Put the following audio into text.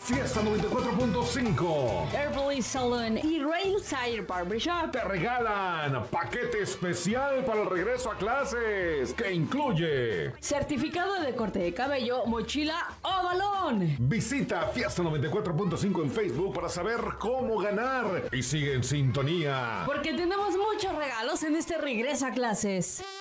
Fiesta 94.5. Airplane Salon y Railside Barbershop Te regalan paquete especial para el regreso a clases que incluye certificado de corte de cabello, mochila o balón. Visita Fiesta 94.5 en Facebook para saber cómo ganar y sigue en sintonía. Porque tenemos muchos regalos en este regreso a clases.